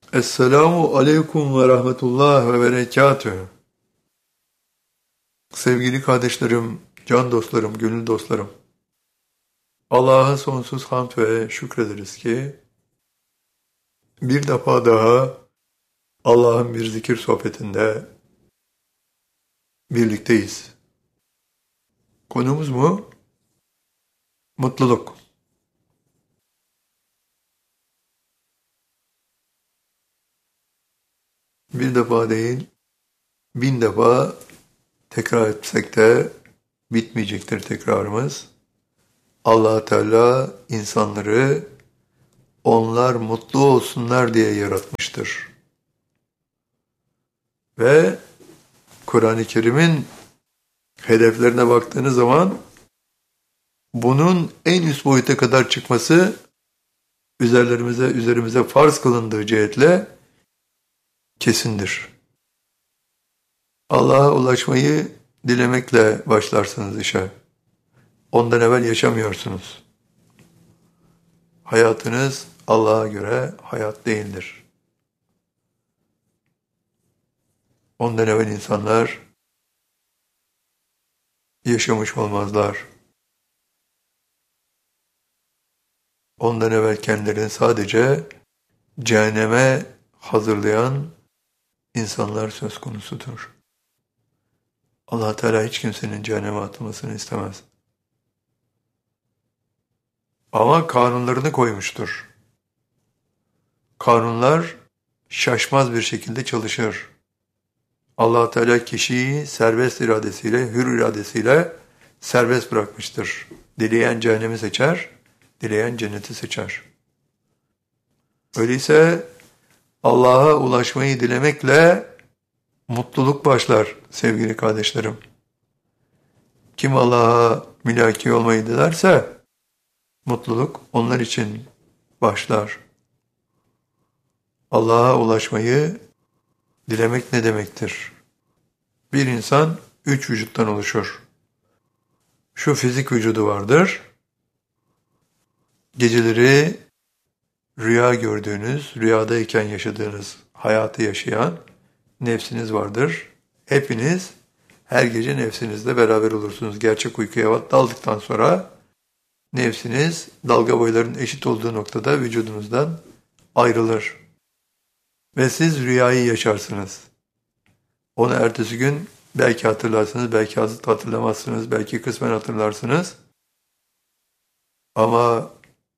Esselamu aleyküm ve rahmetullah ve berekatühü. Sevgili kardeşlerim, can dostlarım, gönül dostlarım. Allah'a sonsuz hamd ve şükrederiz ki bir defa daha Allah'ın bir zikir sohbetinde birlikteyiz. Konumuz mu? Mutluluk. Bir defa değil, bin defa tekrar etsek de bitmeyecektir tekrarımız. Allah Teala insanları onlar mutlu olsunlar diye yaratmıştır. Ve Kur'an-ı Kerim'in hedeflerine baktığınız zaman bunun en üst boyuta kadar çıkması üzerimize farz kılındığı cihetle kesindir. Allah'a ulaşmayı dilemekle başlarsınız işe. Ondan evvel yaşamıyorsunuz. Hayatınız Allah'a göre hayat değildir. Ondan evvel insanlar yaşamış olmazlar. Ondan evvel kendilerini sadece cehenneme hazırlayan insanlar söz konusudur. Allah Teala hiç kimsenin cehenneme atılmasını istemez. Ama kanunlarını koymuştur. Kanunlar şaşmaz bir şekilde çalışır. Allah Teala kişiyi serbest iradesiyle, hür iradesiyle serbest bırakmıştır. Dileyen cehennemi seçer, dileyen cenneti seçer. Öyleyse Allah'a ulaşmayı dilemekle mutluluk başlar sevgili kardeşlerim. Kim Allah'a mülaki olmayı dilerse mutluluk onlar için başlar. Allah'a ulaşmayı dilemek ne demektir? Bir insan üç vücuttan oluşur. Şu fizik vücudu vardır. Geceleri rüya gördüğünüz, rüyadayken yaşadığınız hayatı yaşayan nefsiniz vardır. Hepiniz her gece nefsinizle beraber olursunuz. Gerçek uykuya daldıktan sonra nefsiniz dalga boylarının eşit olduğu noktada vücudunuzdan ayrılır. Ve siz rüyayı yaşarsınız. Onu ertesi gün belki hatırlarsınız, belki hatırlamazsınız, belki kısmen hatırlarsınız. Ama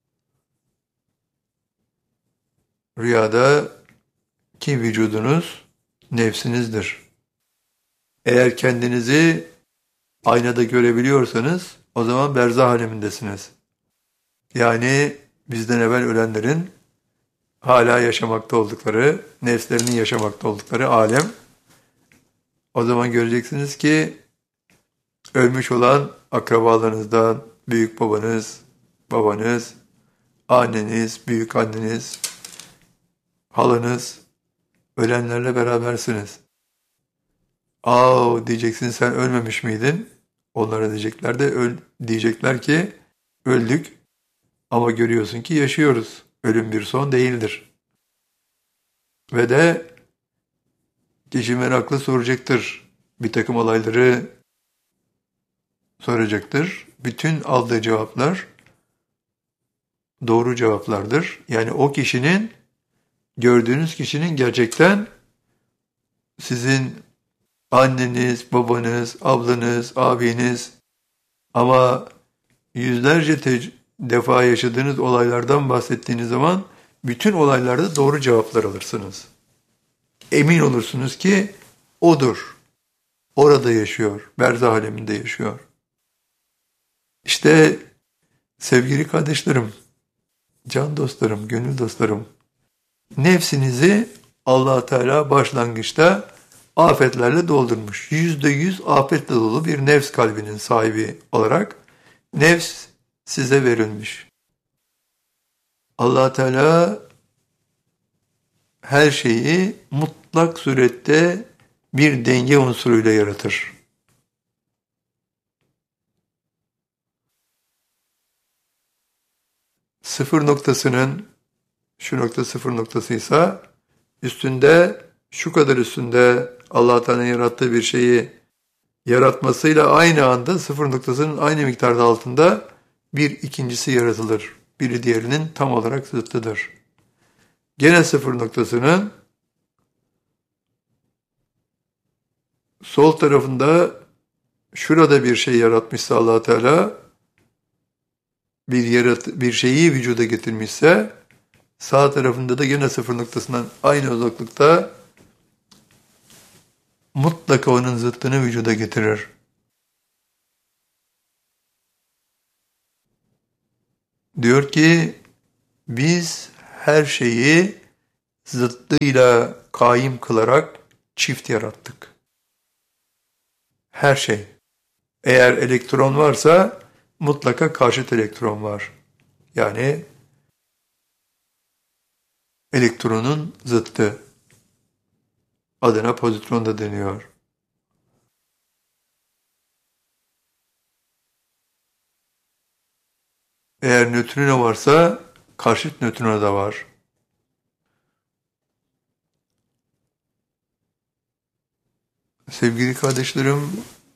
rüyada ki vücudunuz nefsinizdir. Eğer kendinizi aynada görebiliyorsanız o zaman berzah alemindesiniz. Yani bizden evvel ölenlerin hala yaşamakta oldukları, nefslerinin yaşamakta oldukları alem. O zaman göreceksiniz ki ölmüş olan akrabalarınızdan büyük babanız, babanız, anneniz, büyük anneniz, halanız, ölenlerle berabersiniz. Diyeceksin sen ölmemiş miydin? Onlara diyecekler ki öldük ama görüyorsun ki yaşıyoruz. Ölüm bir son değildir. Ve de kişi meraklı soracaktır. Bir takım olayları soracaktır. Bütün aldığı cevaplar doğru cevaplardır. Yani o kişinin, gördüğünüz kişinin gerçekten sizin anneniz, babanız, ablanız, abiniz ama yüzlerce defa yaşadığınız olaylardan bahsettiğiniz zaman bütün olaylarda doğru cevaplar alırsınız. Emin olursunuz ki odur. Orada yaşıyor, berzah aleminde yaşıyor. İşte sevgili kardeşlerim, can dostlarım, gönül dostlarım, nefsinizi Allah Teala başlangıçta afetlerle doldurmuş. %100 afetle dolu bir nefs kalbinin sahibi olarak nefs size verilmiş. Allah Teala her şeyi mutlak surette bir denge unsuruyla yaratır. Sıfır noktasının şu nokta sıfır noktasıysa üstünde, şu kadar üstünde Allah Teala'nın yarattığı bir şeyi yaratmasıyla aynı anda sıfır noktasının aynı miktarda altında bir ikincisi yaratılır. Biri diğerinin tam olarak zıttıdır. Gene sıfır noktasının sol tarafında şurada bir şey yaratmışsa Allah Teala bir şeyi vücuda getirmişse sağ tarafında da gene sıfır noktasından aynı uzaklıkta mutlaka onun zıttını vücuda getirir. Diyor ki biz her şeyi zıttıyla kaim kılarak çift yarattık. Her şey. Eğer elektron varsa mutlaka karşıt elektron var. Yani elektronun zıttı. Adına pozitron da deniyor. Eğer nötrino varsa karşıt nötrino da var. Sevgili kardeşlerim,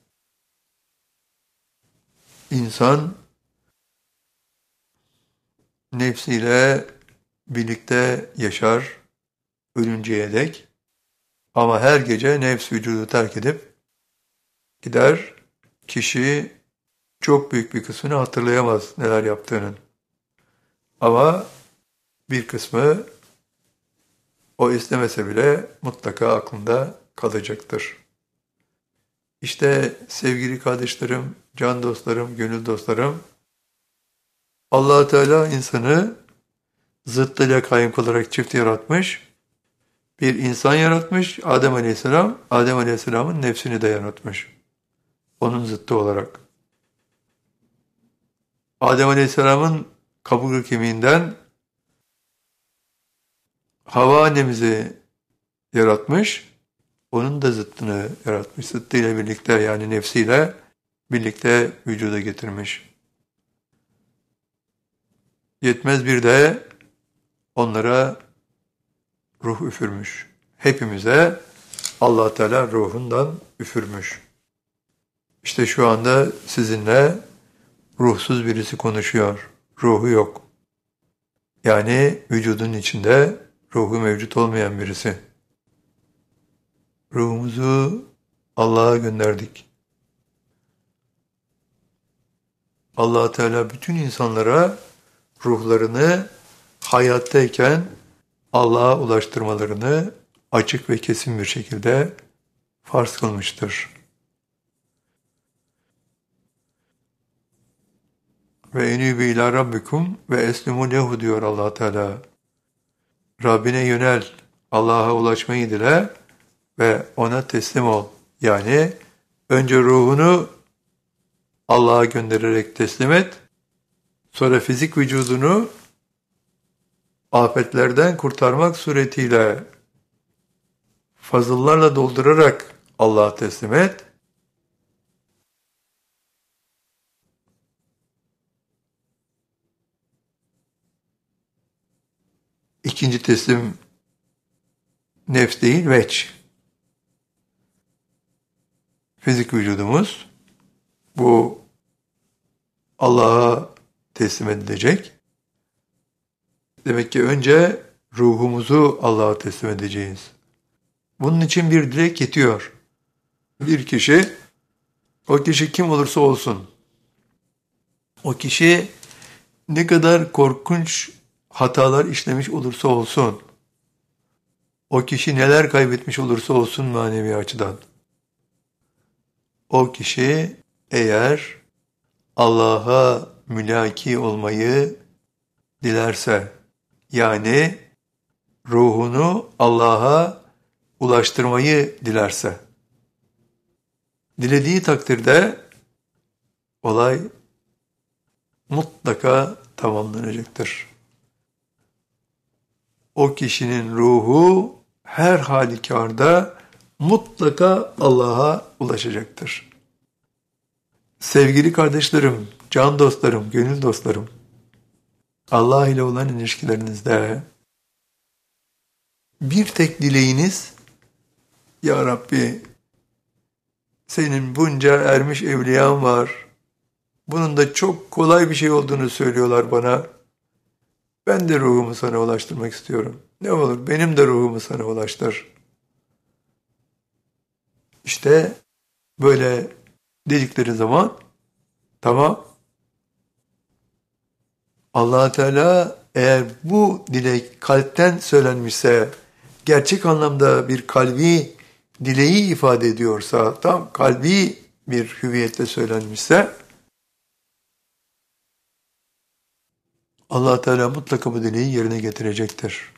insan nefsiyle birlikte yaşar ölünceye dek. Ama her gece nefs vücudu terk edip gider, kişi çok büyük bir kısmını hatırlayamaz neler yaptığının. Ama bir kısmı o istemese bile mutlaka aklında kalacaktır. İşte sevgili kardeşlerim, can dostlarım, gönül dostlarım, Allah Teala insanı zıttıyla kaim kılarak çift yaratmış. Bir insan yaratmış, Adem Aleyhisselam, Adem Aleyhisselam'ın nefsini de yaratmış. Onun zıttı olarak. Adem Aleyhisselam'ın kaburga kemiğinden Havva annemizi yaratmış, onun da zıttını yaratmış. Zıttıyla birlikte yani nefsiyle birlikte vücuda getirmiş. Yetmez bir de onlara ruh üfürmüş. Hepimize Allah Teala ruhundan üfürmüş. İşte şu anda sizinle ruhsuz birisi konuşuyor. Ruhu yok. Yani vücudun içinde ruhu mevcut olmayan birisi. Ruhumuzu Allah'a gönderdik. Allah Teala bütün insanlara ruhlarını hayattayken Allah'a ulaştırmalarını açık ve kesin bir şekilde farz kılmıştır. Ve enübe ila rabbikum ve eslimu lehu diyor Allah Teala. Rabbine yönel, Allah'a ulaşmayı dile ve ona teslim ol. Yani önce ruhunu Allah'a göndererek teslim et, sonra fizik vücudunu afetlerden kurtarmak suretiyle fazıllarla doldurarak Allah'a teslim et. İkinci teslim nefs değil, veç. Fizik vücudumuz bu Allah'a teslim edilecek. Demek ki önce ruhumuzu Allah'a teslim edeceğiz. Bunun için bir dilek yetiyor. Bir kişi, o kişi kim olursa olsun, o kişi ne kadar korkunç hatalar işlemiş olursa olsun, o kişi neler kaybetmiş olursa olsun manevi açıdan, o kişi eğer Allah'a mülaki olmayı dilerse, yani ruhunu Allah'a ulaştırmayı dilerse, dilediği takdirde olay mutlaka tamamlanacaktır. O kişinin ruhu her halükarda mutlaka Allah'a ulaşacaktır. Sevgili kardeşlerim, can dostlarım, gönül dostlarım, Allah ile olan ilişkilerinizde Bir tek dileğiniz, Ya Rabbi, senin bunca ermiş evliyan var. Bunun da çok kolay bir şey olduğunu söylüyorlar bana. Ben de ruhumu sana ulaştırmak istiyorum. Ne olur benim de ruhumu sana ulaştır. İşte böyle dedikleri zaman tamam, Allah Teala eğer bu dilek kalpten söylenmişse, gerçek anlamda bir kalbi dileği ifade ediyorsa, tam kalbi bir hüviyetle söylenmişse, Allah Teala mutlaka bu dileği yerine getirecektir.